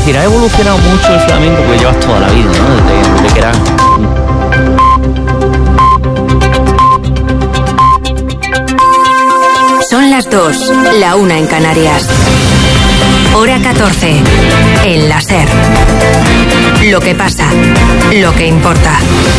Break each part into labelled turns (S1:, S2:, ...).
S1: decir, ha evolucionado mucho el flamenco, pues llevas toda la vida, ¿no? Desde que eras...
S2: Son las 2, la 1 en Canarias. Hora 14, en la SER. Lo que pasa, lo que importa.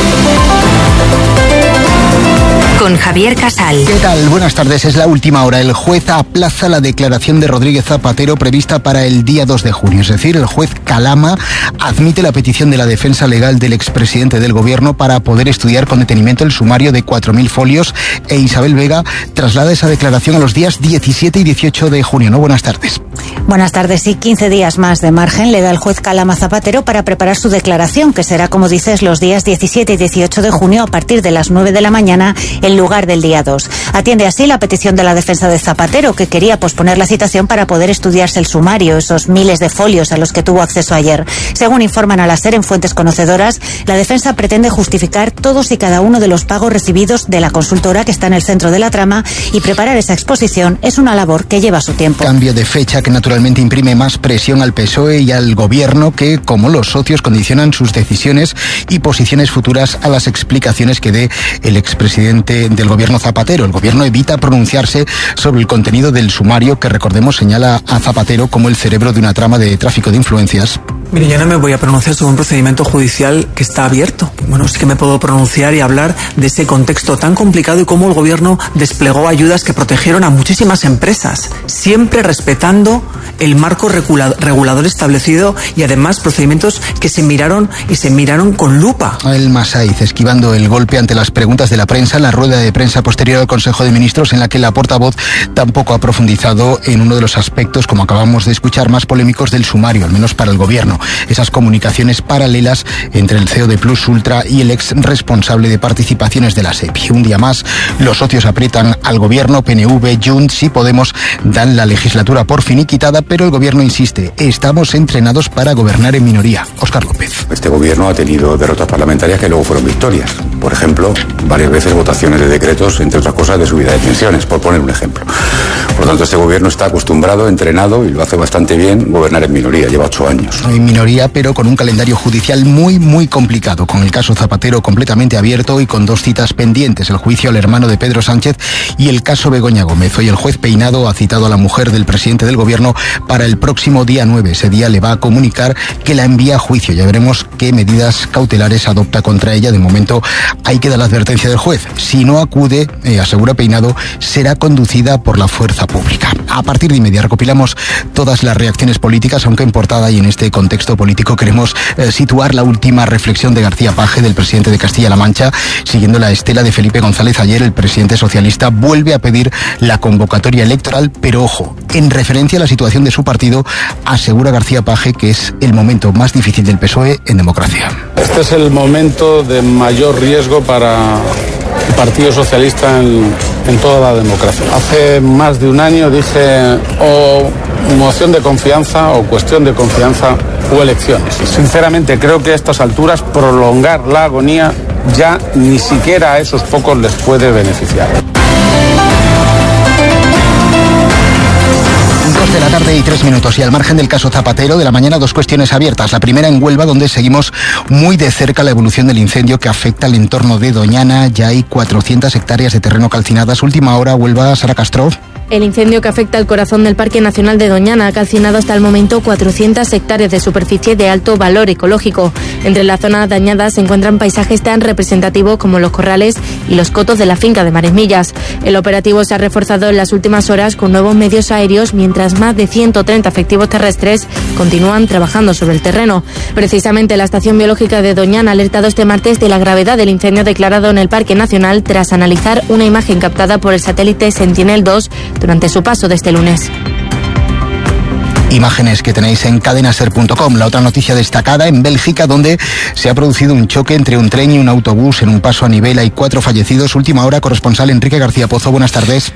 S2: Con Javier Casal.
S3: ¿Qué tal? Buenas tardes. Es la última hora. El juez aplaza la declaración de Rodríguez Zapatero prevista para el día 2 de junio. Es decir, el juez Calama admite la petición de la defensa legal del expresidente del gobierno para poder estudiar con detenimiento el sumario de 4.000 folios e Isabel Vega traslada esa declaración a los días 17 y 18 de junio. ¿No? Buenas tardes.
S4: Buenas tardes. Sí, 15 días más de margen le da el juez Calama Zapatero para preparar su declaración, que será, como dices, los días 17 y 18 de junio a partir de las 9 de la mañana en lugar del día 2. Atiende así la petición de la defensa de Zapatero, que quería posponer la citación para poder estudiarse el sumario, esos miles de folios a los que tuvo acceso ayer. Según informan a la SER en fuentes conocedoras, la defensa pretende justificar todos y cada uno de los pagos recibidos de la consultora que está en el centro de la trama, y preparar esa exposición es una labor que lleva su tiempo.
S3: Cambio de fecha que naturalmente imprime más presión al PSOE y al gobierno, que, como los socios, condicionan sus decisiones y posiciones futuras a las explicaciones que dé el expresidente del gobierno Zapatero. El gobierno evita pronunciarse sobre el contenido del sumario, que, recordemos, señala a Zapatero como el cerebro de una trama de tráfico de influencias.
S5: Mire, yo no me voy a pronunciar sobre un procedimiento judicial que está abierto. Bueno, sí que me puedo pronunciar y hablar de ese contexto tan complicado y cómo el gobierno desplegó ayudas que protegieron a muchísimas empresas, siempre respetando el marco regulador establecido, y además procedimientos que se miraron con lupa.
S3: El Masaiz esquivando el golpe ante las preguntas de la prensa en la rueda de prensa posterior al Consejo de Ministros, en la que la portavoz tampoco ha profundizado en uno de los aspectos, como acabamos de escuchar, más polémicos del sumario, al menos para el gobierno. Esas comunicaciones paralelas entre el CEO de Plus Ultra y el ex responsable de participaciones de la SEPI. Un día más, los socios aprietan al gobierno. PNV, Junts y Podemos dan la legislatura por finiquitada, pero el gobierno insiste: estamos entrenados para gobernar en minoría. Óscar López.
S6: Este gobierno ha tenido derrotas parlamentarias que luego fueron victorias. Por ejemplo, varias veces votaciones de decretos, entre otras cosas, de subida de pensiones, por poner un ejemplo. Por lo tanto, este gobierno está acostumbrado, entrenado, y lo hace bastante bien, gobernar en minoría. Lleva 8 años.
S3: En minoría, pero con un calendario judicial muy complicado, con el caso Zapatero completamente abierto y con 2 citas pendientes: el juicio al hermano de Pedro Sánchez y el caso Begoña Gómez. Hoy el juez Peinado ha citado a la mujer del presidente del gobierno para el próximo día 9. Ese día le va a comunicar que la envía a juicio. Ya veremos qué medidas cautelares adopta contra ella. De momento hay que dar la advertencia del juez: si no acude, asegura Peinado, será conducida por la fuerza pública. A partir de inmediato recopilamos todas las reacciones políticas, aunque en portada y en este contexto político queremos situar la última reflexión de García Page, del presidente de Castilla-La Mancha. Siguiendo la estela de Felipe González, ayer el presidente socialista vuelve a pedir la convocatoria electoral, pero ojo, en referencia a la situación de su partido, asegura García Page que es el momento más difícil del PSOE en democracia.
S7: Este es el momento de mayor riesgo para el Partido Socialista en toda la democracia. Hace más de un año dije: o moción de confianza, o cuestión de confianza, o elecciones. Sinceramente creo que a estas alturas prolongar la agonía ya ni siquiera a esos pocos les puede beneficiar.
S3: 2 de la tarde y 3 minutos. Y al margen del caso Zapatero, de la mañana 2 cuestiones abiertas. La primera en Huelva, donde seguimos muy de cerca la evolución del incendio que afecta al entorno de Doñana. Ya hay 400 hectáreas de terreno calcinadas. Última hora, Huelva, Sara Castro.
S8: El incendio que afecta al corazón del Parque Nacional de Doñana ha calcinado hasta el momento 400 hectáreas de superficie de alto valor ecológico. Entre las zonas dañadas se encuentran paisajes tan representativos como los corrales y los cotos de la finca de Maresmillas. El operativo se ha reforzado en las últimas horas con nuevos medios aéreos, mientras más de 130 efectivos terrestres continúan trabajando sobre el terreno. Precisamente la Estación Biológica de Doñana ha alertado este martes de la gravedad del incendio declarado en el Parque Nacional tras analizar una imagen captada por el satélite Sentinel-2 durante su paso de este lunes.
S3: Imágenes que tenéis en cadenaser.com. La otra noticia destacada en Bélgica, donde se ha producido un choque entre un tren y un autobús en un paso a nivel. Hay 4 fallecidos. Última hora, corresponsal Enrique García Pozo. Buenas tardes.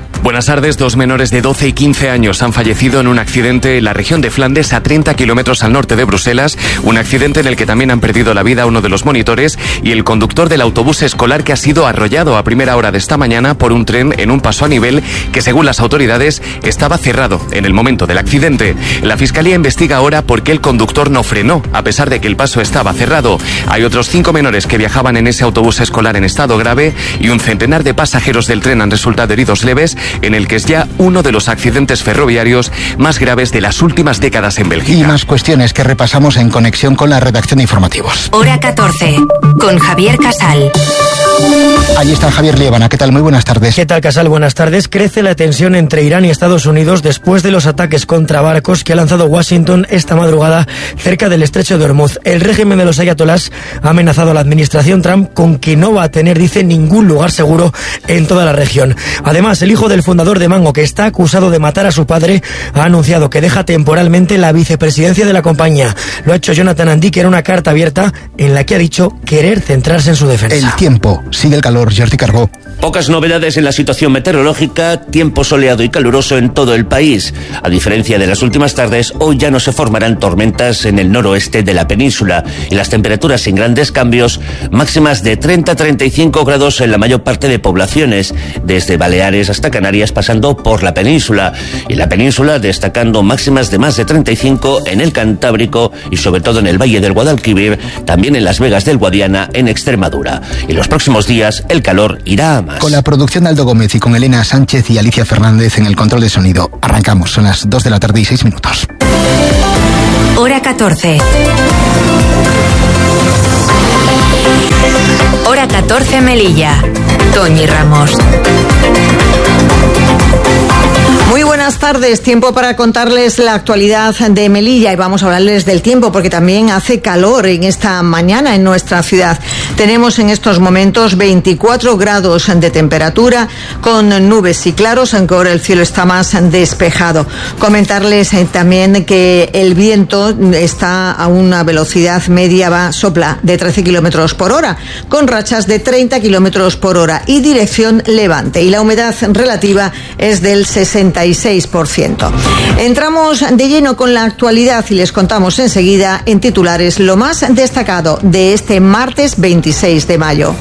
S9: Buenas tardes. 2 menores de 12 y 15 años han fallecido en un accidente en la región de Flandes, a 30 kilómetros al norte de Bruselas. Un accidente en el que también han perdido la vida uno de los monitores y el conductor del autobús escolar, que ha sido arrollado a primera hora de esta mañana por un tren en un paso a nivel que, según las autoridades, estaba cerrado en el momento del accidente. La Fiscalía investiga ahora por qué el conductor no frenó, a pesar de que el paso estaba cerrado. Hay otros 5 menores que viajaban en ese autobús escolar en estado grave y un centenar de pasajeros del tren han resultado heridos leves, en el que es ya uno de los accidentes ferroviarios más graves de las últimas décadas en Bélgica.
S3: Y más cuestiones que repasamos en conexión con la redacción de informativos.
S2: Hora 14, con Javier Casal.
S3: Allí está Javier Liébana. ¿Qué tal? Muy buenas tardes.
S10: ¿Qué tal, Casal? Buenas tardes. Crece la tensión entre Irán y Estados Unidos después de los ataques contra barcos que ha lanzado Washington esta madrugada cerca del estrecho de Hormuz. El régimen de los ayatolás ha amenazado a la administración Trump con que no va a tener, dice, ningún lugar seguro en toda la región. Además, el hijo del fundador de Mango, que está acusado de matar a su padre, ha anunciado que deja temporalmente la vicepresidencia de la compañía. Lo ha hecho Jonathan Andy, que era una carta abierta en la que ha dicho querer centrarse en su defensa.
S3: El tiempo. Sigue el calor. Jordi Cargó.
S1: Pocas novedades en la situación meteorológica, tiempo soleado y caluroso en todo el país. A diferencia de las últimas tardes, hoy ya no se formarán tormentas en el noroeste de la península y las temperaturas sin grandes cambios, máximas de 30-35 grados en la mayor parte de poblaciones, desde Baleares hasta Canarias, pasando por la península. Y la península destacando máximas de más de 35 en el Cantábrico y sobre todo en el Valle del Guadalquivir, también en Las Vegas del Guadiana, en Extremadura. Y los próximos días el calor irá a más.
S3: Con la producción de Aldo Gómez y con Elena Sánchez y Alicia Fernández en el control de sonido. Arrancamos, son las 2 de la tarde y 6 minutos.
S2: Hora 14. Hora 14 Melilla. Toñi Ramos.
S11: Muy buenas tardes, tiempo para contarles la actualidad de Melilla y vamos a hablarles del tiempo porque también hace calor en esta mañana en nuestra ciudad. Tenemos en estos momentos 24 grados de temperatura con nubes y claros, aunque ahora el cielo está más despejado. Comentarles también que el viento está a una velocidad media, sopla de 13 kilómetros por hora con rachas de 30 kilómetros por hora y dirección levante, y la humedad relativa es del 66%. Entramos de lleno con la actualidad y les contamos enseguida en titulares lo más destacado de este martes 26 de mayo.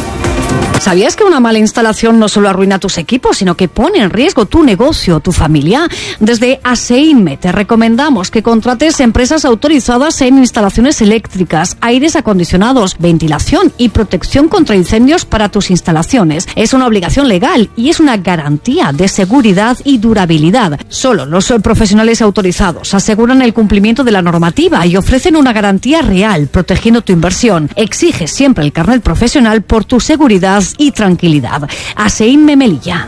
S12: ¿Sabías que una mala instalación no solo arruina tus equipos, sino que pone en riesgo tu negocio, tu familia? Desde ASEINME te recomendamos que contrates empresas autorizadas en instalaciones eléctricas, aires acondicionados, ventilación y protección contra incendios para tus instalaciones. Es una obligación legal y es una garantía de seguridad y durabilidad. Solo los profesionales autorizados aseguran el cumplimiento de la normativa y ofrecen una garantía real, protegiendo tu inversión. Exige siempre el carnet profesional por tu seguridad y tranquilidad. ASEINME Melilla.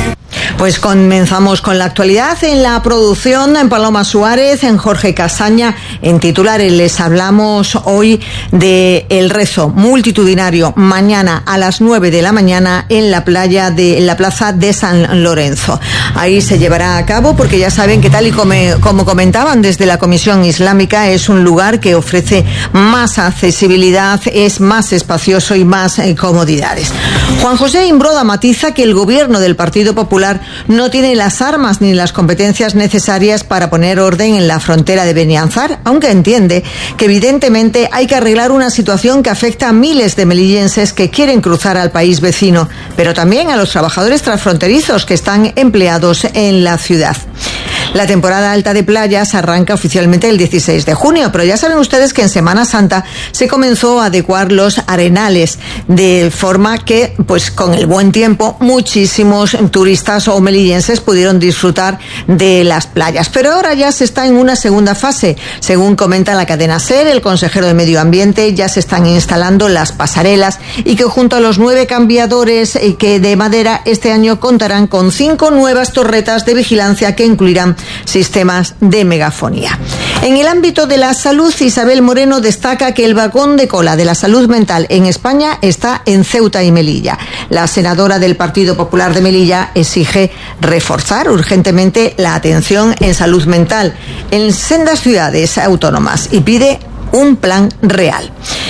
S11: Pues comenzamos con la actualidad en la producción, en Paloma Suárez, en Jorge Casaña. En titulares les hablamos hoy de el rezo multitudinario mañana a las 9 de la mañana en la plaza de San Lorenzo. Ahí se llevará a cabo porque ya saben que tal y como comentaban desde la Comisión Islámica, es un lugar que ofrece más accesibilidad, es más espacioso y más comodidades. Juan José Imbroda matiza que el gobierno del Partido Popular no tiene las armas ni las competencias necesarias para poner orden en la frontera de Benianzar, aunque entiende que evidentemente hay que arreglar una situación que afecta a miles de melillenses que quieren cruzar al país vecino, pero también a los trabajadores transfronterizos que están empleados en la ciudad. La temporada alta de playas arranca oficialmente el 16 de junio, pero ya saben ustedes que en Semana Santa se comenzó a adecuar los arenales, de forma que, pues con el buen tiempo, muchísimos turistas o melillenses pudieron disfrutar de las playas. Pero ahora ya se está en una segunda fase. Según comenta la cadena SER, el consejero de Medio Ambiente, ya se están instalando las pasarelas y que junto a los 9 cambiadores que de madera este año contarán con 5 nuevas torretas de vigilancia que incluirán sistemas de megafonía. En el ámbito de la salud, Isabel Moreno destaca que el vagón de cola de la salud mental en España está en Ceuta y Melilla. La senadora del Partido Popular de Melilla exige reforzar urgentemente la atención en salud mental en sendas ciudades autónomas y pide un plan real.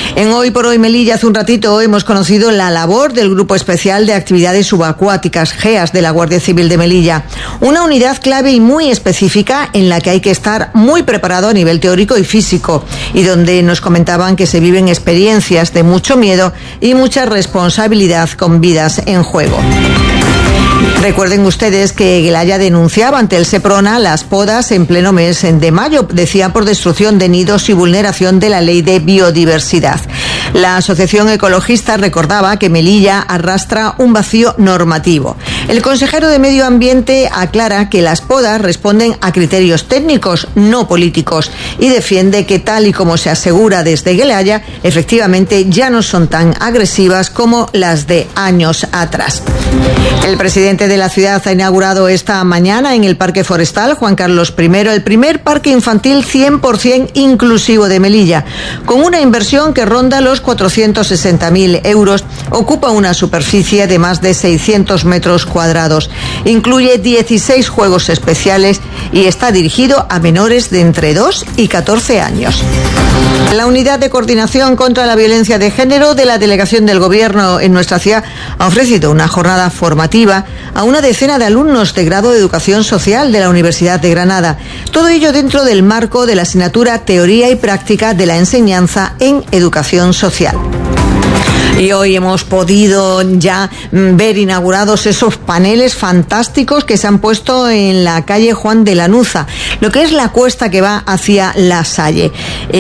S11: En Hoy por Hoy Melilla, hace un ratito hemos conocido la labor del Grupo Especial de Actividades Subacuáticas, GEAS, de la Guardia Civil de Melilla. Una unidad clave y muy específica en la que hay que estar muy preparado a nivel teórico y físico, y donde nos comentaban que se viven experiencias de mucho miedo y mucha responsabilidad con vidas en juego. Recuerden ustedes que Gelaya denunciaba ante el Seprona las podas en pleno mes de mayo, decía, por destrucción de nidos y vulneración de la ley de biodiversidad. La asociación ecologista recordaba que Melilla arrastra un vacío normativo. El consejero de Medio Ambiente aclara que las podas responden a criterios técnicos, no políticos, y defiende que, tal y como se asegura desde Gelaya, efectivamente ya no son tan agresivas como las de años atrás. El presidente de la ciudad ha inaugurado esta mañana en el Parque Forestal Juan Carlos I el primer parque infantil 100% inclusivo de Melilla. Con una inversión que ronda los 460.000 euros, ocupa una superficie de más de 600 metros cuadrados. Incluye 16 juegos especiales y está dirigido a menores de entre 2 y 14 años. La Unidad de Coordinación contra la Violencia de Género de la Delegación del Gobierno en nuestra ciudad ha ofrecido una jornada formativa a una decena de alumnos de grado de Educación Social de la Universidad de Granada. Todo ello dentro del marco de la asignatura Teoría y Práctica de la Enseñanza en Educación Social. Y hoy hemos podido ya ver inaugurados esos paneles fantásticos que se han puesto en la calle Juan de Lanuza, lo que es la cuesta que va hacia La Salle.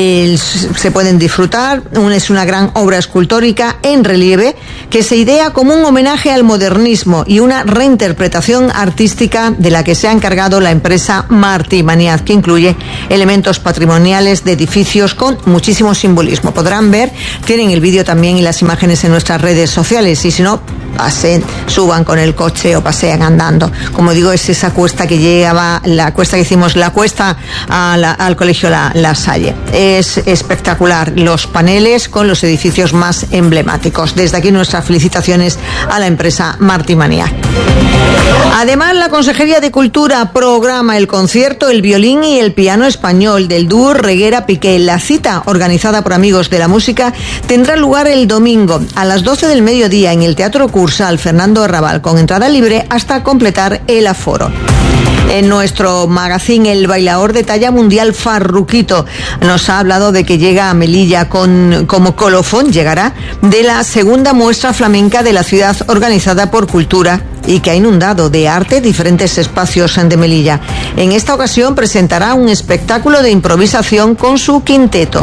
S11: Se pueden disfrutar, es una gran obra escultórica en relieve que se idea como un homenaje al modernismo y una reinterpretación artística de la que se ha encargado la empresa Martí Maniaz, que incluye elementos patrimoniales de edificios con muchísimo simbolismo. Podrán ver, tienen el vídeo también y las imágenes en nuestras redes sociales, y si no, pasen, suban con el coche o pasean andando. Como digo, es esa cuesta que lleva, la cuesta que hicimos, la cuesta al colegio La Salle. Es espectacular los paneles con los edificios más emblemáticos. Desde aquí nuestras felicitaciones a la empresa Martí Maniaz. Además, la Consejería de Cultura programa el concierto El violín y el piano español del dúo Reguera Piqué. La cita, organizada por Amigos de la Música, tendrá lugar el domingo a las 12 del mediodía en el Teatro Cursal Fernando Arrabal, con entrada libre hasta completar el aforo. En nuestro magazine, el bailaor de talla mundial Farruquito nos ha hablado de que llega a Melilla como colofón, llegará de la segunda muestra flamenca de la ciudad organizada por Cultura y que ha inundado de arte diferentes espacios de Melilla. En esta ocasión presentará un espectáculo de improvisación con su quinteto.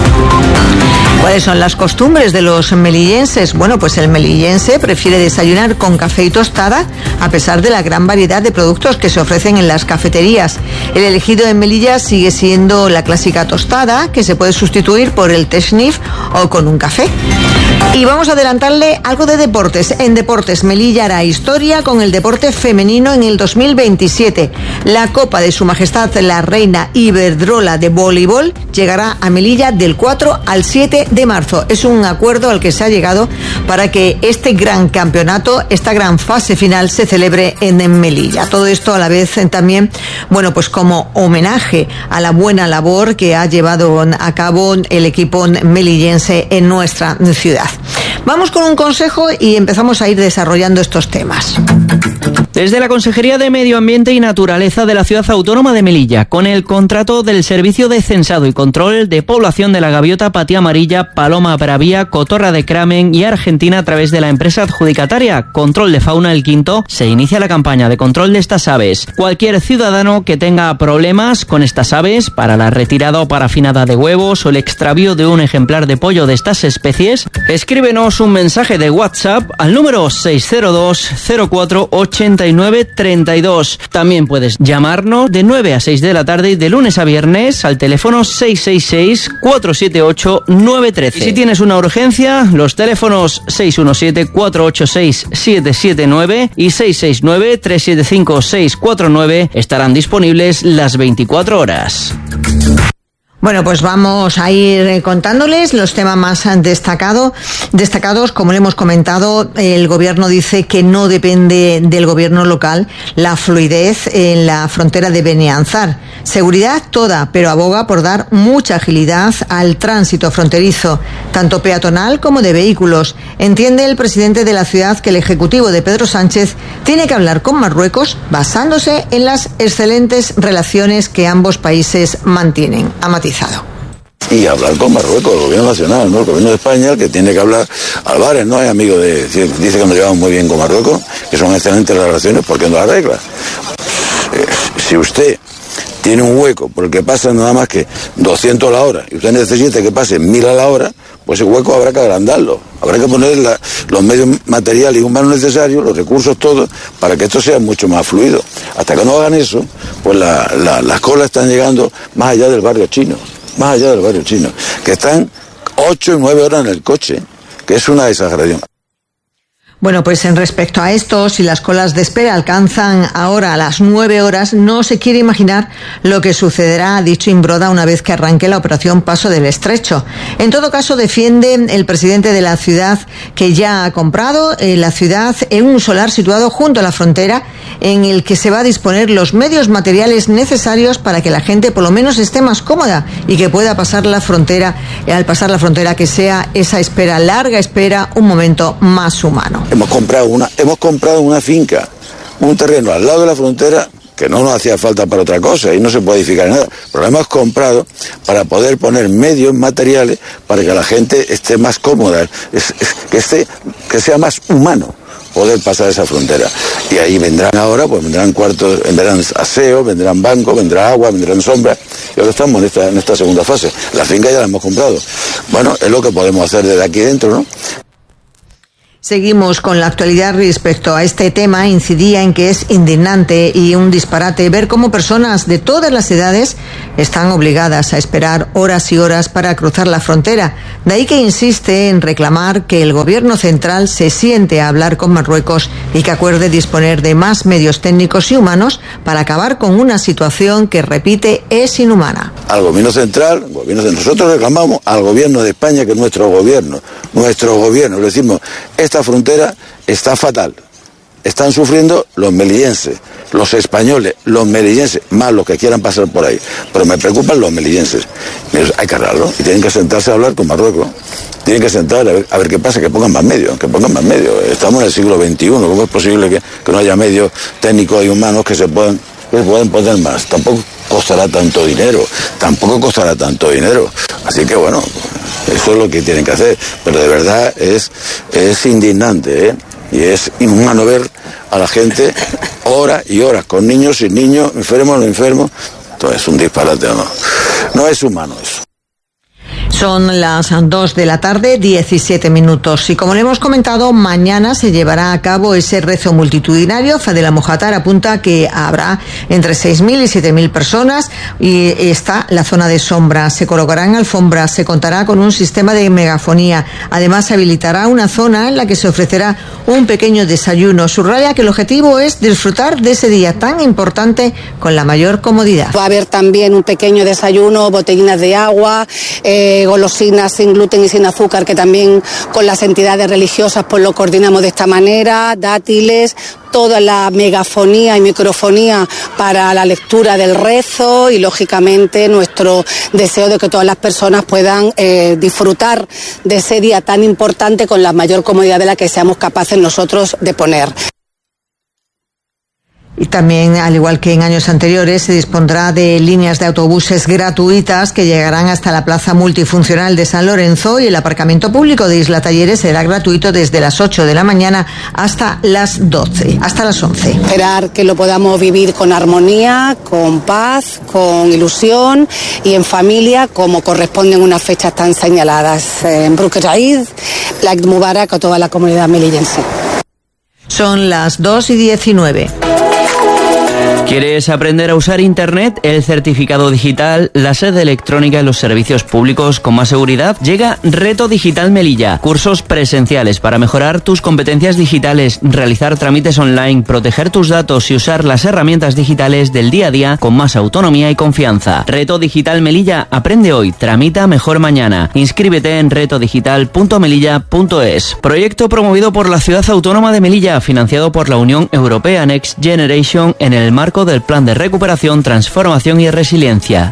S11: ¿Cuáles son las costumbres de los melillenses? Bueno, pues el melillense prefiere desayunar con café y tostada, a pesar de la gran variedad de productos que se ofrecen en las cafeterías. El elegido en Melilla sigue siendo la clásica tostada, que se puede sustituir por el té sniff o con un café. Y vamos a adelantarle algo de deportes. En deportes, Melilla hará historia con el deporte femenino en el 2027. La Copa de Su Majestad la Reina Iberdrola de voleibol llegará a Melilla del 4 al 7 de marzo. Es un acuerdo al que se ha llegado para que este gran campeonato, esta gran fase final, se celebre en Melilla. Todo esto a la vez también, bueno, pues como homenaje a la buena labor que ha llevado a cabo el equipo melillense en nuestra ciudad. Vamos con un consejo y empezamos a ir desarrollando estos temas.
S13: Desde la Consejería de Medio Ambiente y Naturaleza de la Ciudad Autónoma de Melilla, con el contrato del Servicio de Censado y Control de Población de la Gaviota Patía Amarilla, Paloma Bravía, Cotorra de Kramen y Argentina a través de la empresa adjudicataria Control de Fauna El Quinto, se inicia la campaña de control de estas aves. Cualquier ciudadano que tenga problemas con estas aves para la retirada o parafinada de huevos o el extravío de un ejemplar de pollo de estas especies, escríbenos un mensaje de WhatsApp al número 602 04 89 32. También puedes llamarnos de 9 a 6 de la tarde y de lunes a viernes al teléfono 666 478 913. Y si tienes una urgencia, los teléfonos 617 486 779 y 669 375 649 estarán disponibles las 24 horas.
S11: Bueno, pues vamos a ir contándoles los temas más destacados. Como le hemos comentado, el gobierno dice que no depende del gobierno local la fluidez en la frontera de Benianzar. Seguridad toda, pero aboga por dar mucha agilidad al tránsito fronterizo, tanto peatonal como de vehículos. Entiende el presidente de la ciudad que el ejecutivo de Pedro Sánchez tiene que hablar con Marruecos basándose en las excelentes relaciones que ambos países mantienen. Ha matizado.
S14: Y hablar con Marruecos, el gobierno nacional, ¿no? El gobierno de España, el que tiene que hablar. Álvarez no es amigo de... Dice que nos llevamos muy bien con Marruecos, que son excelentes las relaciones, ¿por qué no las arregla? Si usted tiene un hueco por el que pasa nada más que 200 a la hora y usted necesita que pase 1000 a la hora, pues ese hueco habrá que agrandarlo. Habrá que poner los medios materiales y humanos necesarios, los recursos todos, para que esto sea mucho más fluido. Hasta que no hagan eso, pues las colas están llegando más allá del barrio chino, que están 8 y 9 horas en el coche, que es una exageración.
S11: Bueno, pues en respecto a esto, si las colas de espera alcanzan ahora a las 9 horas, no se quiere imaginar lo que sucederá, ha dicho Imbroda, una vez que arranque la operación Paso del Estrecho. En todo caso, defiende el presidente de la ciudad que ya ha comprado la ciudad en un solar situado junto a la frontera, en el que se va a disponer los medios materiales necesarios para que la gente por lo menos esté más cómoda y que pueda pasar la frontera, al pasar la frontera, que sea esa espera, larga espera, un momento más humano.
S14: Hemos comprado una finca, un terreno al lado de la frontera que no nos hacía falta para otra cosa y no se puede edificar nada, pero lo hemos comprado para poder poner medios materiales para que la gente esté más cómoda, que sea más humano poder pasar esa frontera. Y ahí vendrán ahora, pues vendrán cuartos, vendrán aseos, vendrán bancos, vendrá agua, vendrán sombras. Y ahora estamos en esta segunda fase. La finca ya la hemos comprado. Bueno, es lo que podemos hacer desde aquí dentro, ¿no?
S11: Seguimos con la actualidad respecto a este tema. Incidía en que es indignante y un disparate ver cómo personas de todas las edades están obligadas a esperar horas y horas para cruzar la frontera. De ahí que insiste en reclamar que el gobierno central se siente a hablar con Marruecos y que acuerde disponer de más medios técnicos y humanos para acabar con una situación que, repite, es inhumana.
S14: Al gobierno central, nosotros reclamamos al gobierno de España, que es nuestro gobierno, le decimos, esta frontera está fatal, están sufriendo los melillenses, los españoles, los melillenses, más los que quieran pasar por ahí, pero me preocupan los melillenses. Hay que arreglarlo y tienen que sentarse a hablar con Marruecos, tienen que sentar a ver qué pasa, que pongan más medios, estamos en el siglo XXI, ¿cómo es posible que no haya medios técnicos y humanos que se puedan poner más? Tampoco costará tanto dinero, así que bueno, eso es lo que tienen que hacer, pero de verdad es indignante, y es inhumano ver a la gente horas y horas, con niños, sin niños, enfermos, no enfermos. Entonces es un disparate, no es humano eso.
S11: Son las 2 de la tarde, 17 minutos. Y como le hemos comentado, mañana se llevará a cabo ese rezo multitudinario. Fadela Mojatar apunta que habrá entre 6.000 y 7.000 personas y está la zona de sombra. Se colocarán alfombras, se contará con un sistema de megafonía. Además, se habilitará una zona en la que se ofrecerá un pequeño desayuno. Subraya que el objetivo es disfrutar de ese día tan importante con la mayor comodidad.
S15: Va a haber también un pequeño desayuno, botellinas de agua, golosinas sin gluten y sin azúcar, que también con las entidades religiosas pues lo coordinamos de esta manera, dátiles, toda la megafonía y microfonía para la lectura del rezo y lógicamente nuestro deseo de que todas las personas puedan disfrutar de ese día tan importante con la mayor comodidad de la que seamos capaces nosotros de poner.
S11: Y también, al igual que en años anteriores, se dispondrá de líneas de autobuses gratuitas que llegarán hasta la plaza multifuncional de San Lorenzo, y el aparcamiento público de Isla Talleres será gratuito desde las 8 de la mañana hasta las 11.
S15: Esperar que lo podamos vivir con armonía, con paz, con ilusión y en familia, como corresponden unas fechas tan señaladas. En Bruques Eid, Eid Mubarak a toda la comunidad melillense.
S11: Son las 2:19.
S13: ¿Quieres aprender a usar Internet, el certificado digital, la sede electrónica y los servicios públicos con más seguridad? Llega Reto Digital Melilla. Cursos presenciales para mejorar tus competencias digitales, realizar trámites online, proteger tus datos y usar las herramientas digitales del día a día con más autonomía y confianza. Reto Digital Melilla. Aprende hoy, tramita mejor mañana. Inscríbete en retodigital.melilla.es. Proyecto promovido por la Ciudad Autónoma de Melilla, financiado por la Unión Europea Next Generation en el marco del Plan de Recuperación, Transformación y Resiliencia.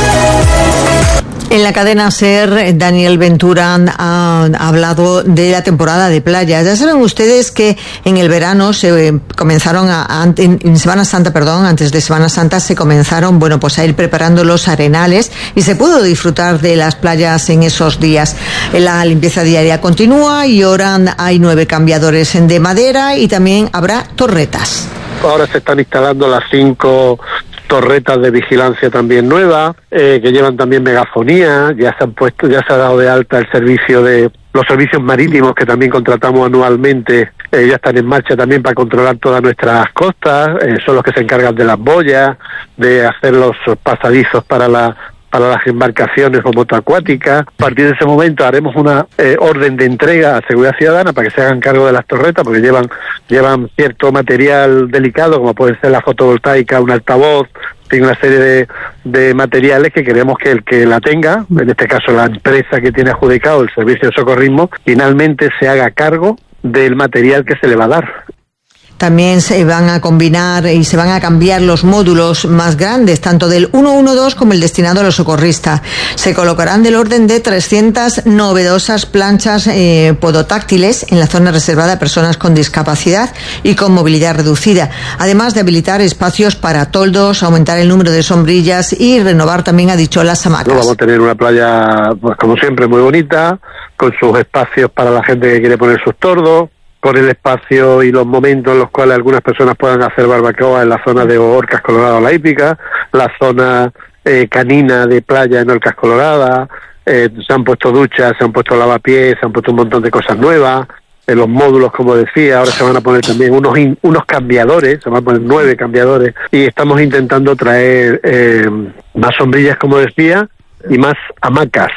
S11: En la cadena SER, Daniel Ventura ha hablado de la temporada de playa. Ya saben ustedes que en el verano se comenzaron en Semana Santa, antes de Semana Santa se comenzaron, a ir preparando los arenales y se pudo disfrutar de las playas en esos días. La limpieza diaria continúa y ahora hay 9 cambiadores de madera y también habrá torretas.
S16: Ahora se están instalando las 5 torretas de vigilancia también nuevas, que llevan también megafonía. Ya se ha dado de alta el servicio de los servicios marítimos que también contratamos anualmente, ya están en marcha también para controlar todas nuestras costas, son los que se encargan de las boyas, de hacer los pasadizos para las embarcaciones o motoacuáticas. A partir de ese momento haremos una orden de entrega a Seguridad Ciudadana para que se hagan cargo de las torretas, porque llevan cierto material delicado, como puede ser la fotovoltaica, un altavoz, tiene una serie de materiales que queremos que el que la tenga, en este caso la empresa que tiene adjudicado el servicio de socorrismo, finalmente se haga cargo del material que se le va a dar.
S11: También se van a combinar y se van a cambiar los módulos más grandes, tanto del 112 como el destinado a los socorristas. Se colocarán del orden de 300 novedosas planchas podotáctiles en la zona reservada a personas con discapacidad y con movilidad reducida, además de habilitar espacios para toldos, aumentar el número de sombrillas y renovar también, ha dicho, las hamacas.
S16: Vamos a tener una playa, como siempre, muy bonita, con sus espacios para la gente que quiere poner sus tordos, con el espacio y los momentos en los cuales algunas personas puedan hacer barbacoa en la zona de Orcas Coloradas, la hípica, la zona canina de playa en Orcas Coloradas, se han puesto duchas, se han puesto lavapiés, se han puesto un montón de cosas nuevas, en los módulos, como decía, ahora se van a poner también unos cambiadores, se van a poner 9 cambiadores, y estamos intentando traer más sombrillas, como decía, y más hamacas.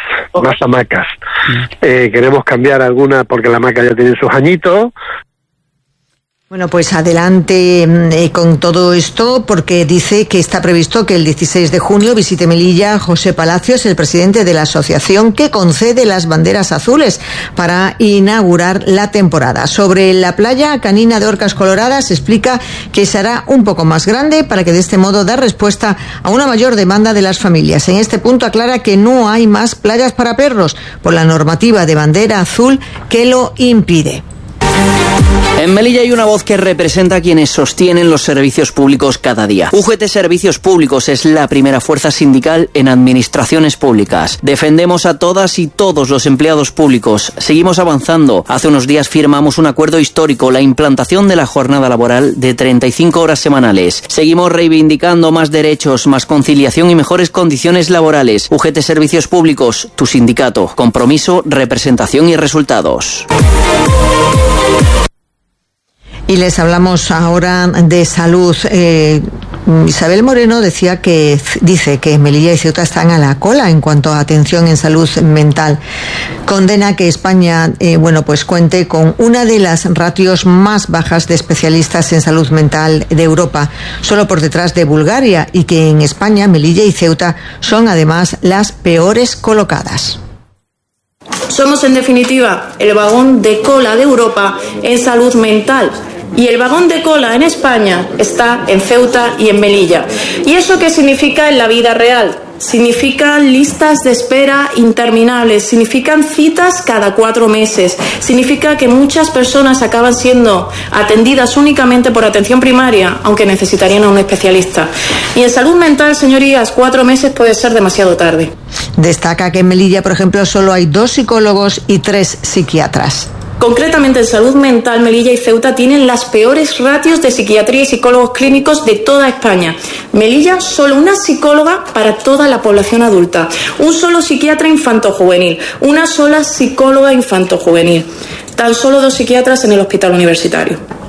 S16: Queremos cambiar alguna porque la hamaca ya tiene sus añitos.
S11: Bueno, pues adelante con todo esto, porque dice que está previsto que el 16 de junio visite Melilla José Palacios, el presidente de la asociación que concede las banderas azules para inaugurar la temporada. Sobre la playa canina de Orcas Coloradas, explica que se hará un poco más grande para que de este modo dar respuesta a una mayor demanda de las familias. En este punto aclara que no hay más playas para perros por la normativa de bandera azul que lo impide.
S13: En Melilla hay una voz que representa a quienes sostienen los servicios públicos cada día. UGT Servicios Públicos es la primera fuerza sindical en administraciones públicas. Defendemos a todas y todos los empleados públicos. Seguimos avanzando. Hace unos días firmamos un acuerdo histórico, la implantación de la jornada laboral de 35 horas semanales. Seguimos reivindicando más derechos, más conciliación y mejores condiciones laborales. UGT Servicios Públicos, tu sindicato. Compromiso, representación y resultados.
S11: Y les hablamos ahora de salud. Isabel Moreno dice que Melilla y Ceuta están a la cola en cuanto a atención en salud mental. Condena que España cuente con una de las ratios más bajas de especialistas en salud mental de Europa, solo por detrás de Bulgaria, y que en España Melilla y Ceuta son además las peores colocadas.
S17: Somos, en definitiva, el vagón de cola de Europa en salud mental. Y el vagón de cola en España está en Ceuta y en Melilla. ¿Y eso qué significa en la vida real? Significan listas de espera interminables, significan citas cada 4 meses, significa que muchas personas acaban siendo atendidas únicamente por atención primaria, aunque necesitarían a un especialista. Y en salud mental, señorías, 4 meses puede ser demasiado tarde.
S11: Destaca que en Melilla, por ejemplo, solo hay 2 psicólogos y 3 psiquiatras.
S17: Concretamente, en salud mental, Melilla y Ceuta tienen las peores ratios de psiquiatría y psicólogos clínicos de toda España. Melilla, solo una psicóloga para toda la población adulta, un solo psiquiatra infantojuvenil, una sola psicóloga infantojuvenil, tan solo 2 psiquiatras en el hospital universitario.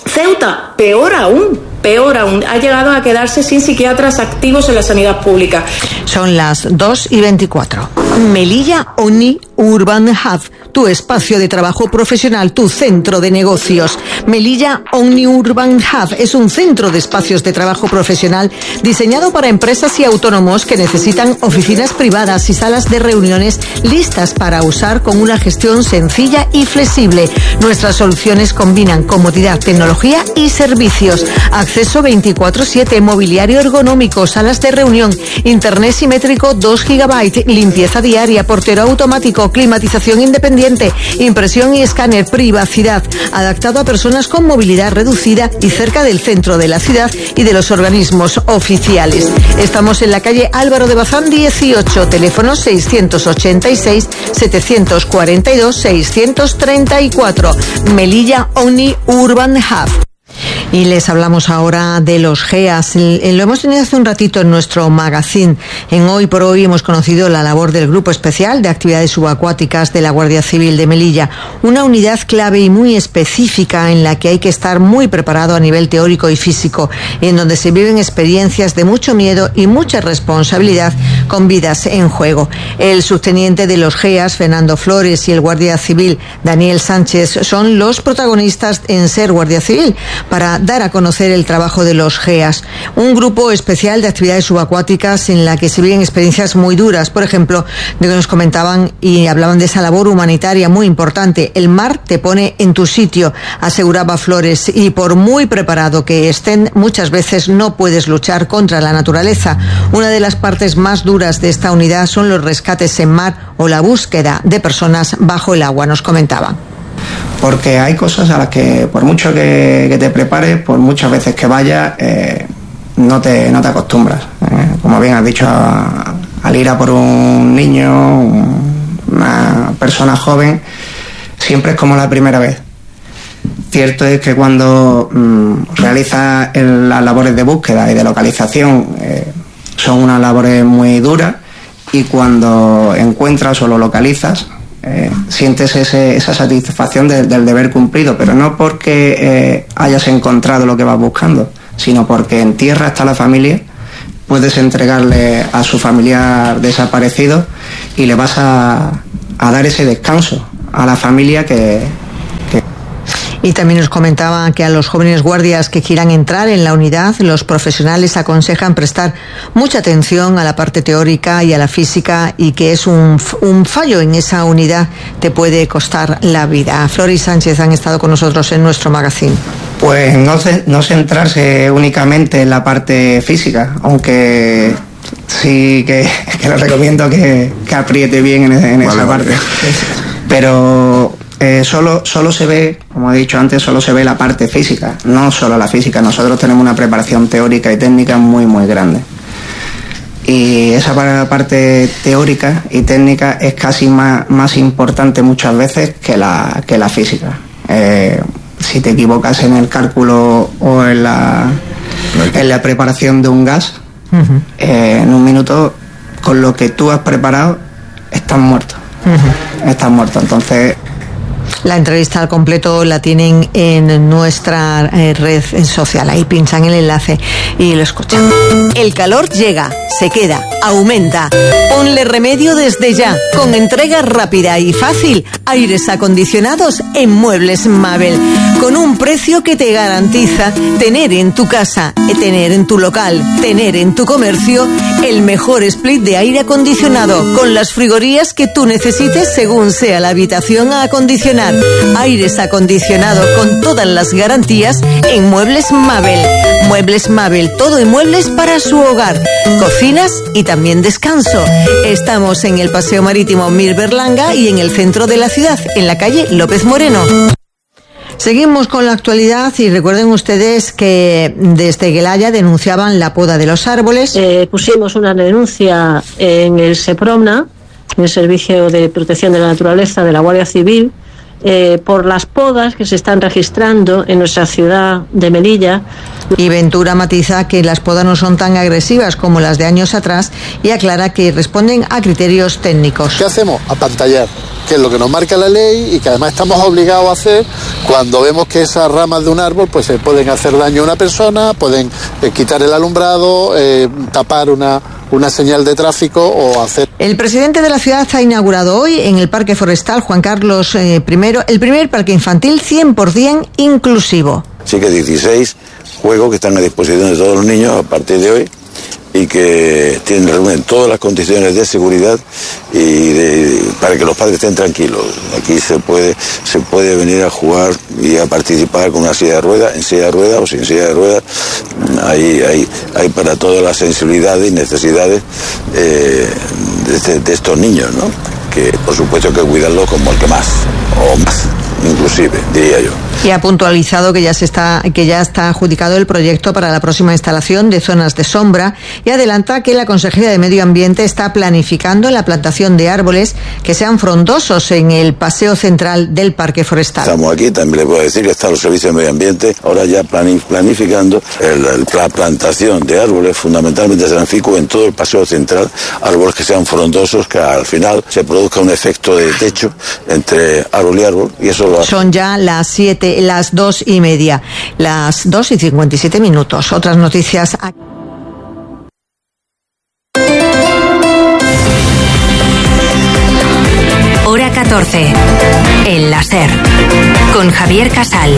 S17: Ceuta, peor aún, ha llegado a quedarse sin psiquiatras activos en la sanidad pública.
S11: Son las 2:24. Melilla Omni Urban Hub, tu espacio de trabajo profesional, tu centro de negocios. Melilla Omni Urban Hub es un centro de espacios de trabajo profesional diseñado para empresas y autónomos que necesitan oficinas privadas y salas de reuniones listas para usar con una gestión sencilla y flexible. Nuestras soluciones combinan comodidad, tecnología y servicios. Acceso 24/7, mobiliario ergonómico, salas de reunión, internet simétrico 2 GB, limpieza diaria, portero automático, climatización independiente, impresión y escáner, privacidad, adaptado a personas con movilidad reducida y cerca del centro de la ciudad y de los organismos oficiales. Estamos en la calle Álvaro de Bazán 18, teléfono 686-742-634, Melilla Omni Urban Hub. Y les hablamos ahora de los GEAS. Lo hemos tenido hace un ratito en nuestro magazine. En Hoy por Hoy hemos conocido la labor del Grupo Especial de Actividades Subacuáticas de la Guardia Civil de Melilla. Una unidad clave y muy específica en la que hay que estar muy preparado a nivel teórico y físico, en donde se viven experiencias de mucho miedo y mucha responsabilidad con vidas en juego. El subteniente de los GEAS, Fernando Flores, y el Guardia Civil, Daniel Sánchez, son los protagonistas en Ser Guardia Civil, para dar a conocer el trabajo de los GEAS, un grupo especial de actividades subacuáticas en la que se viven experiencias muy duras. Por ejemplo, de que nos comentaban y hablaban de esa labor humanitaria muy importante. El mar te pone en tu sitio, aseguraba Flores, y por muy preparado que estén, muchas veces no puedes luchar contra la naturaleza. Una de las partes más duras de esta unidad son los rescates en mar o la búsqueda de personas bajo el agua, nos comentaban.
S18: Porque hay cosas a las que, por mucho que te prepares, por muchas veces que vayas, no te acostumbras. Como bien has dicho, al ir a por un niño, una persona joven, siempre es como la primera vez. Cierto es que cuando realizas las labores de búsqueda y de localización, son unas labores muy duras, y cuando encuentras o lo localizas, sientes esa satisfacción del deber cumplido, pero no porque hayas encontrado lo que vas buscando, sino porque en tierra está la familia, puedes entregarle a su familiar desaparecido y le vas a dar ese descanso a la familia que...
S11: Y también nos comentaba que a los jóvenes guardias que quieran entrar en la unidad, los profesionales aconsejan prestar mucha atención a la parte teórica y a la física, y que es un fallo en esa unidad te puede costar la vida. Flor y Sánchez han estado con nosotros en nuestro magazine.
S18: Pues no centrarse únicamente en la parte física, aunque sí que les recomiendo que apriete bien en esa parte. Pero... solo se ve, como he dicho antes, solo se ve la parte física, no solo la física. Nosotros tenemos una preparación teórica y técnica muy, muy grande. Y esa parte teórica y técnica es casi más importante muchas veces que la física. Si te equivocas en el cálculo o en la preparación de un gas, en un minuto, con lo que tú has preparado, estás muerto. Estás muerto. Entonces...
S11: La entrevista al completo la tienen en nuestra red social. Ahí pinchan el enlace y lo escuchan. El calor llega, se queda, aumenta. Ponle remedio desde ya, con entrega rápida y fácil. Aires acondicionados en Muebles Mabel, con un precio que te garantiza tener en tu casa, tener en tu local, tener en tu comercio el mejor split de aire acondicionado, con las frigorías que tú necesites según sea la habitación a acondicionar. Aires acondicionados con todas las garantías en Muebles Mabel. Muebles Mabel, todo en muebles para su hogar, cocinas y también descanso. Estamos en el Paseo Marítimo Mir Berlanga y en el centro de la ciudad, en la calle López Moreno. Seguimos con la actualidad y recuerden ustedes que desde Gelaya denunciaban la poda de los árboles.
S19: Pusimos una denuncia en el SEPRONA, en el Servicio de Protección de la Naturaleza de la Guardia Civil, por las podas que se están registrando en nuestra ciudad de Melilla.
S11: Y Ventura matiza que las podas no son tan agresivas como las de años atrás y aclara que responden a criterios técnicos.
S20: ¿Qué hacemos? Apantallar.
S7: que es lo que nos marca la ley y que además estamos obligados a hacer cuando vemos que esas ramas de un árbol pues pueden hacer daño a una persona, pueden quitar el alumbrado, tapar una señal de tráfico o hacer...
S11: El presidente de la ciudad ha inaugurado hoy en el Parque Forestal Juan Carlos I el primer parque infantil 100% inclusivo.
S14: Así que 16 juegos que están a disposición de todos los niños a partir de hoy y que reúnen todas las condiciones de seguridad para que los padres estén tranquilos. Aquí se puede venir a jugar y a participar con una silla de ruedas, en silla de ruedas o sin silla de ruedas. Hay para todas las sensibilidades y necesidades de estos niños, ¿no? Que por supuesto hay que cuidarlo como el que más, o más, inclusive, diría yo.
S11: Y ha puntualizado que ya está adjudicado el proyecto para la próxima instalación de zonas de sombra y adelanta que la Consejería de Medio Ambiente está planificando la plantación de árboles que sean frondosos en el paseo central del Parque Forestal.
S14: Estamos aquí, también le puedo decir que están los servicios de medio ambiente ahora ya planificando la plantación de árboles, fundamentalmente de Sanfico, en todo el paseo central, árboles que sean frondosos, que al final se produzca un efecto de techo entre árbol y árbol, y eso lo hace.
S11: Son ya las 2:30, las 2:57. Otras noticias.
S2: Hora 14. El láser. Con Javier Casal.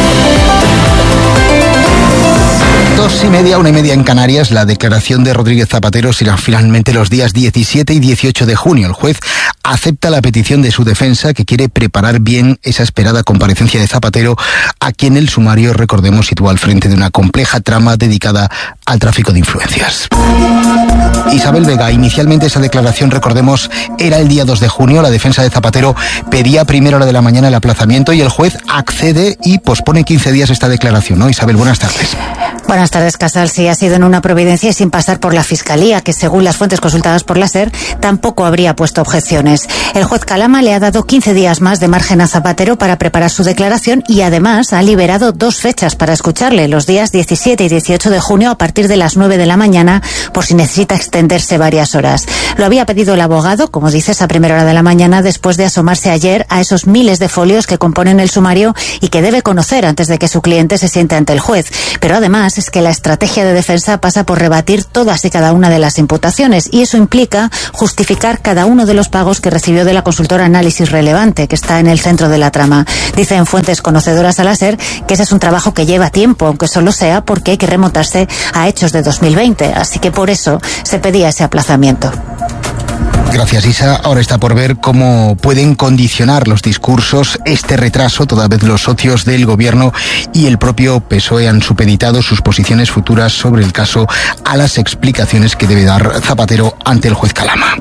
S3: 2:30, 1:30 en Canarias. La declaración de Rodríguez Zapatero será finalmente los días 17 y 18 de junio. El juez acepta la petición de su defensa, que quiere preparar bien esa esperada comparecencia de Zapatero, a quien el sumario, recordemos, sitúa al frente de una compleja trama dedicada al tráfico de influencias. Isabel Vega, inicialmente esa declaración, recordemos, era el día 2 de junio. La defensa de Zapatero pedía a primera hora de la mañana el aplazamiento y el juez accede y pospone 15 días esta declaración, ¿no? Isabel, buenas tardes.
S4: Buenas tardes, Casal. Sí, ha sido en una providencia y sin pasar por la Fiscalía, que según las fuentes consultadas por la SER, tampoco habría puesto objeciones. El juez Calama le ha dado 15 días más de margen a Zapatero para preparar su declaración y además ha liberado 2 fechas para escucharle, los días 17 y 18 de junio a partir de las 9 de la mañana, por si necesita extenderse varias horas. Lo había pedido el abogado, como dices, a primera hora de la mañana, después de asomarse ayer a esos miles de folios que componen el sumario y que debe conocer antes de que su cliente se siente ante el juez. Pero además es que la estrategia de defensa pasa por rebatir todas y cada una de las imputaciones, y eso implica justificar cada uno de los pagos que recibió de la consultora Análisis Relevante, que está en el centro de la trama. Dicen fuentes conocedoras a la SER que ese es un trabajo que lleva tiempo, aunque solo sea porque hay que remontarse a hechos de 2020, así que por eso se pedía ese aplazamiento.
S3: Gracias, Isa. Ahora está por ver cómo pueden condicionar los discursos este retraso, toda vez los socios del gobierno y el propio PSOE han supeditado sus posiciones futuras sobre el caso a las explicaciones que debe dar Zapatero ante el juez Calama.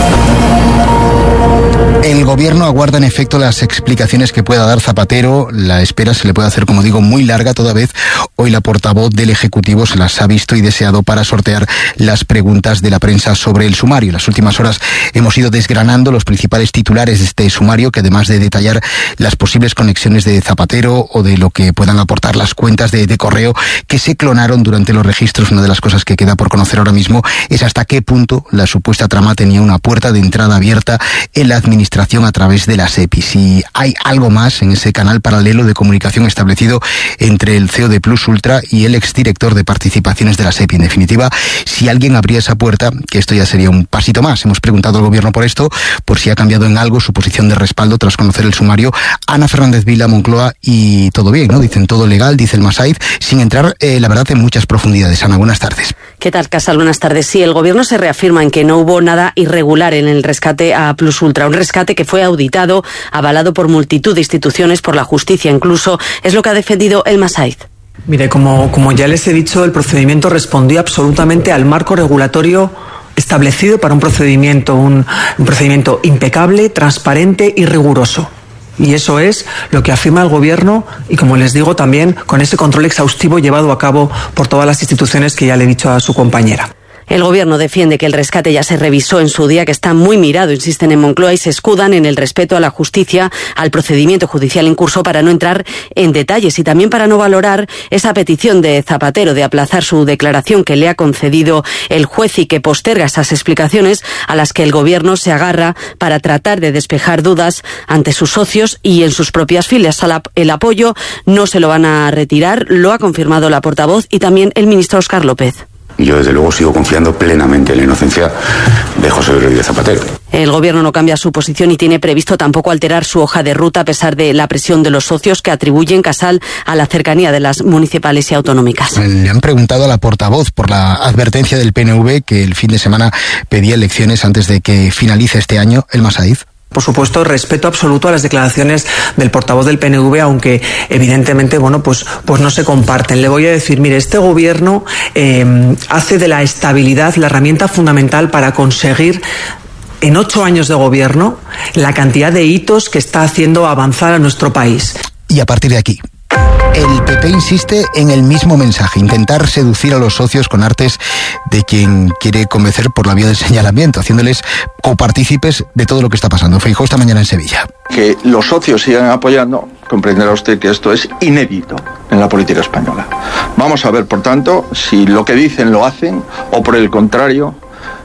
S3: El gobierno aguarda en efecto las explicaciones que pueda dar Zapatero. La espera se le puede hacer, como digo, muy larga, toda vez hoy la portavoz del Ejecutivo se las ha visto y deseado para sortear las preguntas de la prensa sobre el sumario. En las últimas horas hemos ido desgranando los principales titulares de este sumario, que además de detallar las posibles conexiones de Zapatero o de lo que puedan aportar las cuentas de correo que se clonaron durante los registros, una de las cosas que queda por conocer ahora mismo es hasta qué punto la supuesta trama tenía una puerta de entrada abierta en la administración a través de la SEPI. Si hay algo más en ese canal paralelo de comunicación establecido entre el CEO de Plus Ultra y el exdirector de participaciones de la SEPI. En definitiva, si alguien abría esa puerta, que esto ya sería un pasito más. Hemos preguntado al gobierno por esto, por si ha cambiado en algo su posición de respaldo tras conocer el sumario. Ana Fernández Vila, Moncloa, y todo bien, ¿no? Dicen todo legal, dice el Masaiz, sin entrar, la verdad, en muchas profundidades. Ana, buenas tardes.
S20: ¿Qué tal, Casal? Buenas tardes. Sí, el gobierno se reafirma en que no hubo nada irregular en el rescate a Plus Ultra, un rescate que fue auditado, avalado por multitud de instituciones, por la justicia incluso, es lo que ha defendido el Masaiz.
S5: Mire, como ya les he dicho, el procedimiento respondió absolutamente al marco regulatorio establecido para un procedimiento impecable, transparente y riguroso. Y eso es lo que afirma el gobierno y, como les digo, también con ese control exhaustivo llevado a cabo por todas las instituciones que ya le he dicho a su compañera.
S20: El gobierno defiende que el rescate ya se revisó en su día, que está muy mirado, insisten en Moncloa, y se escudan en el respeto a la justicia, al procedimiento judicial en curso, para no entrar en detalles y también para no valorar esa petición de Zapatero de aplazar su declaración que le ha concedido el juez y que posterga esas explicaciones a las que el gobierno se agarra para tratar de despejar dudas ante sus socios y en sus propias filas. El apoyo no se lo van a retirar, lo ha confirmado la portavoz y también el ministro Óscar López.
S6: Y yo, desde luego, sigo confiando plenamente en la inocencia de José Rodríguez Zapatero.
S20: El gobierno no cambia su posición y tiene previsto tampoco alterar su hoja de ruta a pesar de la presión de los socios que atribuyen Casal a la cercanía de las municipales y autonómicas.
S3: Le han preguntado a la portavoz por la advertencia del PNV que el fin de semana pedía elecciones antes de que finalice este año. Elma Saiz.
S5: Por supuesto, respeto absoluto a las declaraciones del portavoz del PNV, aunque evidentemente, pues no se comparten. Le voy a decir, mire, este gobierno hace de la estabilidad la herramienta fundamental para conseguir en 8 años de gobierno la cantidad de hitos que está haciendo avanzar a nuestro país.
S3: Y a partir de aquí, el PP insiste en el mismo mensaje, intentar seducir a los socios con artes de quien quiere convencer por la vía del señalamiento, haciéndoles copartícipes de todo lo que está pasando. Feijóo esta mañana en Sevilla.
S21: Que los socios sigan apoyando, comprenderá usted que esto es inédito en la política española. Vamos a ver, por tanto, si lo que dicen lo hacen o por el contrario,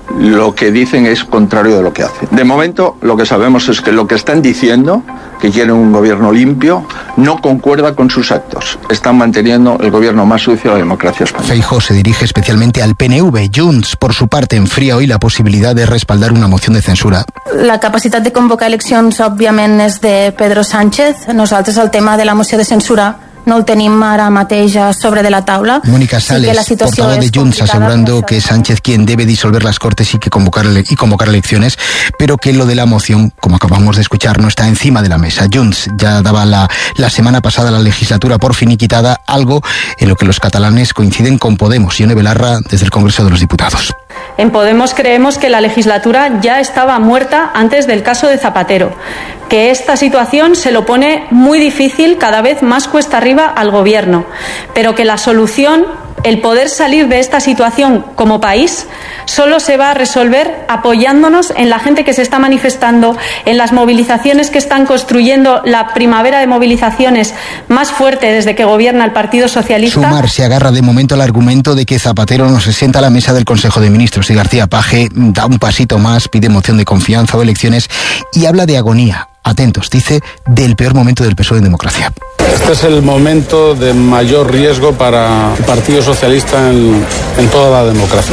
S21: lo que dicen es contrario de lo que hacen. De momento, lo que sabemos es que lo que están diciendo, que quieren un gobierno limpio, no concuerda con sus actos. Están manteniendo el gobierno más sucio de la democracia española.
S3: Feijóo se dirige especialmente al PNV. Junts, por su parte, enfría hoy la posibilidad de respaldar una moción de censura.
S22: La capacitat de convocar eleccions, òbviament, és de Pedro Sánchez. Nosaltres el tema de la moció de censura no el tenim ara mateix sobre de la taula.
S3: Mónica Sales, portavoz de Junts, asegurando que es Sánchez quien debe disolver las Cortes y convocar elecciones, pero que lo de la moción, como acabamos de escuchar, no está encima de la mesa. Junts ya daba la semana pasada la legislatura por finiquitada, algo en lo que los catalanes coinciden con Podemos. Ione Belarra, desde el Congreso de los Diputados.
S23: En Podemos creemos que la legislatura ya estaba muerta antes del caso de Zapatero, que esta situación se lo pone muy difícil, cada vez más cuesta arriba al gobierno, pero que la solución, el poder salir de esta situación como país, solo se va a resolver apoyándonos en la gente que se está manifestando, en las movilizaciones que están construyendo la primavera de movilizaciones más fuerte desde que gobierna el Partido Socialista.
S3: Sumar se agarra de momento al argumento de que Zapatero no se sienta a la mesa del Consejo de Ministros y García Page da un pasito más, pide moción de confianza o elecciones y habla de agonía. Atentos, dice, del peor momento del PSOE en democracia.
S7: Este es el momento de mayor riesgo para el Partido Socialista en toda la democracia.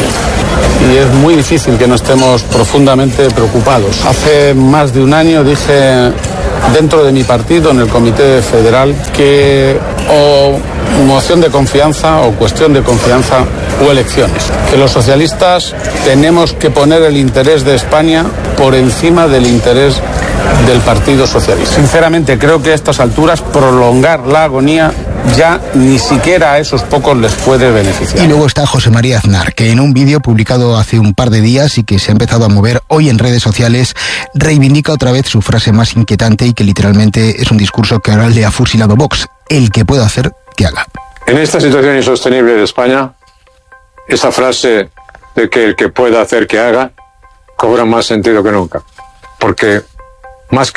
S7: Y es muy difícil que no estemos profundamente preocupados. Hace más de un año dije dentro de mi partido, en el Comité Federal, que o moción de confianza o cuestión de confianza o elecciones. Que los socialistas tenemos que poner el interés de España por encima del interés del Partido Socialista. Sinceramente, creo que a estas alturas prolongar la agonía ya ni siquiera a esos pocos les puede beneficiar.
S3: Y luego está José María Aznar, que en un vídeo publicado hace un par de días y que se ha empezado a mover hoy en redes sociales, reivindica otra vez su frase más inquietante y que literalmente es un discurso que ahora le ha fusilado Vox. El que pueda hacer, que haga.
S24: En esta situación insostenible de España, esa frase de que el que pueda hacer, que haga, cobra más sentido que nunca. Porque más